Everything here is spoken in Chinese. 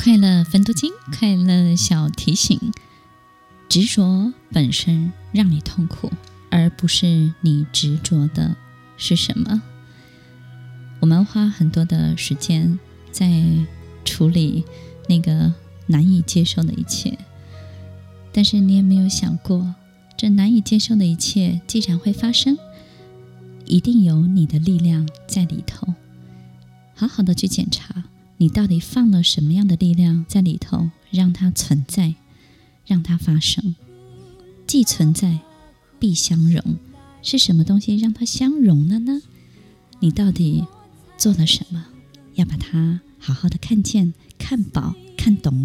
快乐分多金，快乐小提醒。执着本身让你痛苦，而不是你执着的是什么。我们花很多的时间在处理那个难以接受的一切，但是你有没有想过，这难以接受的一切既然会发生，一定有你的力量在里头。好好的去检查，你到底放了什么样的力量在里头，让它存在，让它发生。既存在必相容，是什么东西让它相容了呢？你到底做了什么？要把它好好的看见、看饱、看懂。